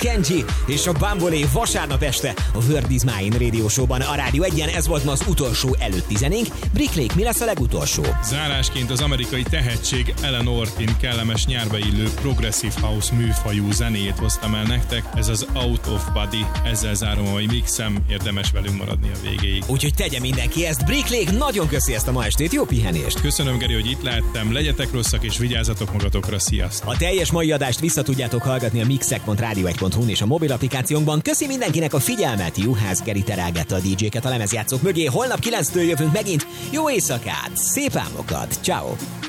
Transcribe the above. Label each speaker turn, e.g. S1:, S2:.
S1: Kenji és a Bambolé vasárnap este a World is Mine Radio Show-ban a Rádió 1-en. Ez volt ma az utolsó előtti zenénk. Brick Lake, mi lesz a legutolsó?
S2: Zárásként az amerikai tehetség Ellen Ortin kellemes nyárba illő Progressive House műfajú zenéjét hoztam el nektek. Ez az Out of Body. Ezzel zárom a mai mixem. Érdemes velünk maradni a végéig.
S1: Úgyhogy tegye mindenki ezt. Brick Lake, nagyon köszi ezt a ma estét. Jó pihenést!
S2: Köszönöm, Geri, hogy itt lehettem. Legyetek rosszak és vigyázzatok magatokra. Sziasztok!
S1: A teljes mai adást vissza tudjátok hallgatni a mixek.radio1.hu-n és a mobil applikációnkban. Köszi mindenkinek a figyelmet. Juhász Geri terelgette a DJ-ket a lemezjátszók mögé. Holnap 9-től jövünk megint. Jó éjszakát, szép álmokat. Ciao.